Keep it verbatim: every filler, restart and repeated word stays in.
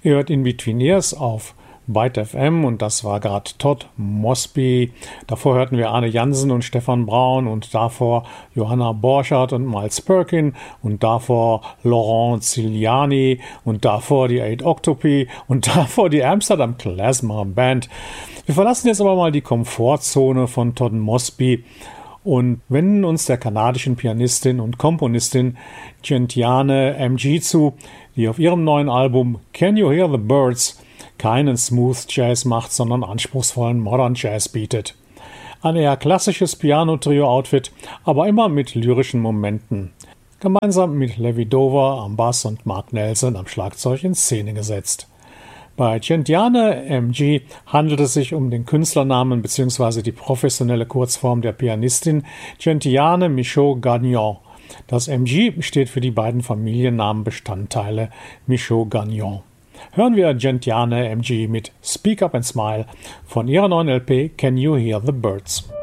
Ihr hört In Between Years auf Byte F M und das war gerade Todd Mosby. Davor hörten wir Arne Jansen und Stefan Braun und davor Johanna Borchardt und Miles Perkin und davor Laurent Ziliani und davor die Eight Octopi und davor die Amsterdam Klezmer Band. Wir verlassen jetzt aber mal die Komfortzone von Todd Mosby und wenden uns der kanadischen Pianistin und Komponistin Gentiane M G zu, die auf ihrem neuen Album Can You Hear the Birds keinen Smooth Jazz macht, sondern anspruchsvollen Modern Jazz bietet. Ein eher klassisches Piano-Trio-Outfit, aber immer mit lyrischen Momenten. Gemeinsam mit Levi Dover am Bass und Mark Nelson am Schlagzeug in Szene gesetzt. Bei Gentiane M G handelt es sich um den Künstlernamen bzw. die professionelle Kurzform der Pianistin Gentiane Michaud-Gagnon. Das M G steht für die beiden Familiennamenbestandteile Michaud-Gagnon. Hören wir Gentiane M G mit Speak Up and Smile von ihrer neuen L P Can You Hear the Birds?